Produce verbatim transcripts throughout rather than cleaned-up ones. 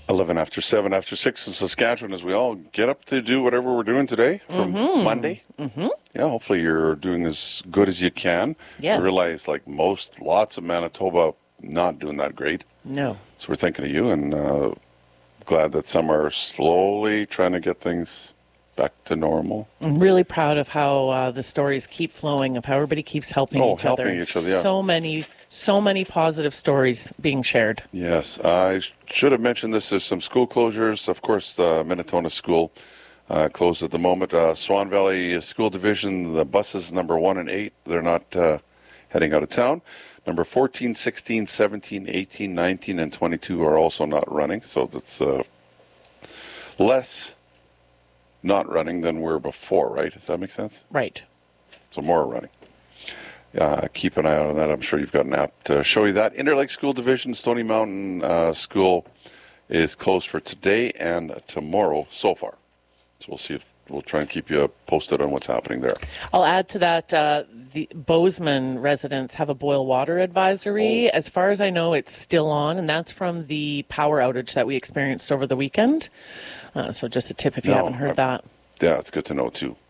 eleven after seven after six in Saskatchewan as we all get up to do whatever we're doing today from mm-hmm. Monday. Mm-hmm. Yeah, hopefully you're doing as good as you can. Yes. I realize, like most, lots of Manitoba not doing that great. No. So we're thinking of you and uh, glad that some are slowly trying to get things back to normal. I'm really proud of how uh, the stories keep flowing, of how everybody keeps helping oh, each helping other. each other, yeah. So many, so many positive stories being shared. Yes. I should have mentioned this. There's some school closures. Of course, the Minnesota School uh, closed at the moment. Uh, Swan Valley School Division, the buses number one and eight, they're not uh, heading out of town. Number fourteen, sixteen, seventeen, eighteen, nineteen, and twenty-two are also not running. So that's uh, less not running than were before, right? Does that make sense? Right. So more are running. Uh, keep an eye out on that. I'm sure you've got an app to show you that. Interlake School Division, Stony Mountain uh, School is closed for today and tomorrow so far. So we'll see if we'll try and keep you posted on what's happening there. I'll add to that, uh, the Bozeman residents have a boil water advisory. Oh. As far as I know, it's still on, and that's from the power outage that we experienced over the weekend. Uh, so just a tip if you no, haven't heard I, that. Yeah, it's good to know too.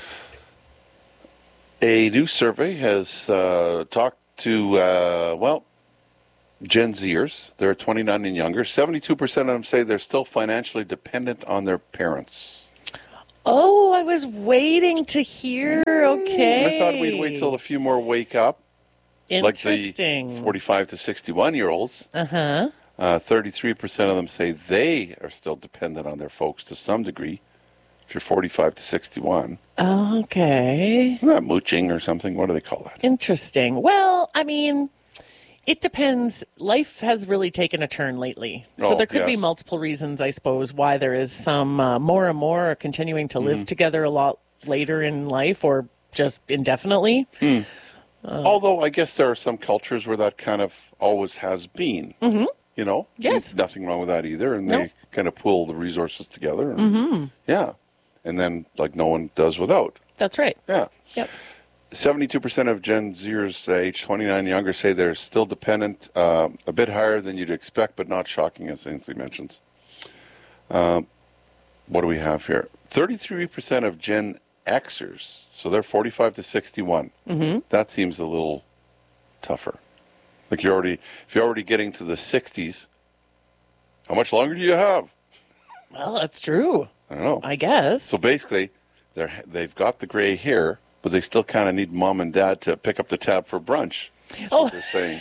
A new survey has uh, talked to, uh, well, Gen Zers. They're twenty-nine and younger. seventy-two percent of them say they're still financially dependent on their parents. Oh, I was waiting to hear. Okay. I thought we'd wait till a few more wake up. Interesting. Like the forty-five to sixty-one-year-olds. Uh-huh. Uh, thirty-three percent of them say they are still dependent on their folks to some degree. If you're forty-five to sixty-one. Okay. Isn't that mooching or something? What do they call that? Interesting. Well, I mean, it depends. Life has really taken a turn lately. So oh, there could yes. be multiple reasons, I suppose, why there is some uh, more and more are continuing to live mm-hmm. together a lot later in life or just indefinitely. Mm. Uh, Although I guess there are some cultures where that kind of always has been. Mm-hmm. You know, yes. Nothing wrong with that either. And nope. they kind of pool the resources together. And, mm-hmm. Yeah. And then, like, no one does without. That's right. Yeah. Yep. seventy-two percent of Gen Zers age twenty-nine and younger say they're still dependent, uh, a bit higher than you'd expect, but not shocking, as Ainsley mentions. Uh, what do we have here? thirty-three percent of Gen Xers, so they're forty-five to sixty-one. Mm-hmm. That seems a little tougher. Like you're already, if you're already getting to the sixties, how much longer do you have? Well, that's true. I don't know. I guess. So basically, they're they've got the gray hair, but they still kind of need mom and dad to pick up the tab for brunch. That's oh. what they're saying.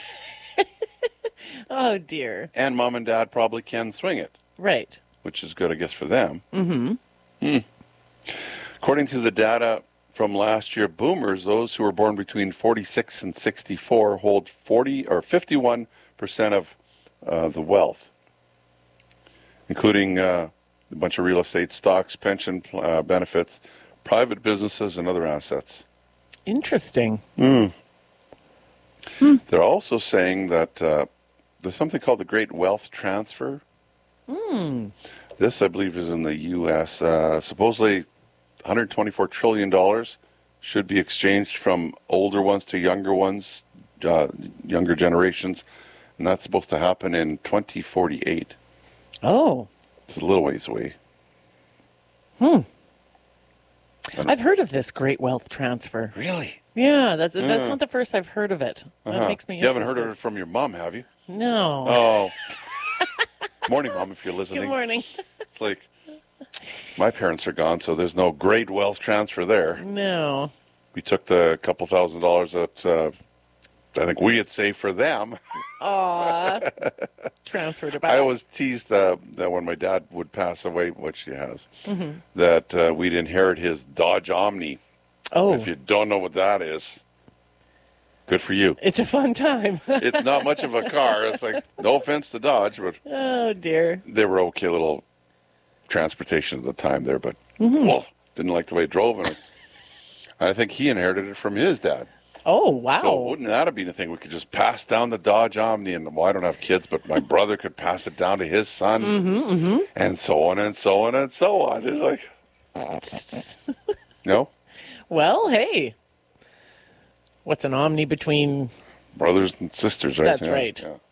Oh, dear. And mom and dad probably can swing it. Right. Which is good, I guess, for them. Mm-hmm. Hmm. According to the data from last year, boomers, those who were born between forty-six and sixty-four, hold forty or fifty-one percent of uh, the wealth, including uh, a bunch of real estate, stocks, pension uh, benefits, private businesses, and other assets. Interesting. Mm. Hmm. They're also saying that uh, there's something called the Great Wealth Transfer. Mm. This, I believe, is in the U S Uh, supposedly, one hundred twenty-four trillion dollars should be exchanged from older ones to younger ones, uh, younger generations, and that's supposed to happen in twenty forty-eight. Oh. It's a little ways away. Hmm. I've heard of this great wealth transfer. Really? Yeah, that's that's yeah. not the first I've heard of it. That uh-huh. makes me You interested. haven't heard of it from your mom, have you? No. Oh. Morning, Mom, if you're listening. Good morning. It's like, my parents are gone, so there's no great wealth transfer there. No. We took the couple thousand dollars that uh, I think we had saved for them. Aw. Transferred it back. I always teased uh, that when my dad would pass away, which he has, mm-hmm. that uh, we'd inherit his Dodge Omni. Oh. If you don't know what that is, good for you. It's a fun time. It's not much of a car. It's like, no offense to Dodge, but oh, dear. They were okay little transportation at the time there, but mm-hmm. well, didn't like the way it drove. And it's, I think he inherited it from his dad. Oh, wow. So wouldn't that have been a thing? We could just pass down the Dodge Omni, and well, I don't have kids, but my brother could pass it down to his son, mm-hmm, mm-hmm. and so on and so on and so on. It's like, no? Well, hey. What's an Omni between... brothers and sisters, right? That's yeah. right. Yeah.